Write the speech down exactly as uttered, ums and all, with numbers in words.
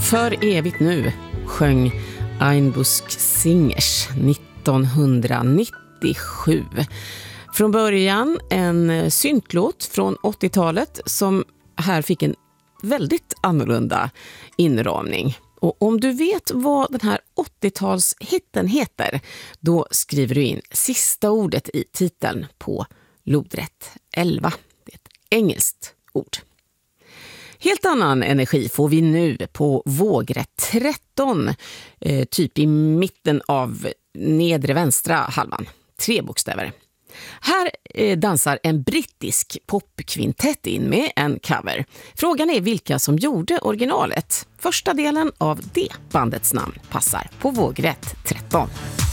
För evigt nu sjöng Einbusk Singers nittonhundranittiosju. Från början en syntlåt från åttiotalet som här fick en väldigt annorlunda inramning. Och om du vet vad den här åttiotalshitten heter, då skriver du in sista ordet i titeln på lodrätt elva. Det är ett engelskt ord. Helt annan energi får vi nu på vågrätt tretton, eh, typ i mitten av nedre vänstra halvan. Tre bokstäver. Här eh, dansar en brittisk popkvintett in med en cover. Frågan är vilka som gjorde originalet. Första delen av det bandets namn passar på vågrätt tretton.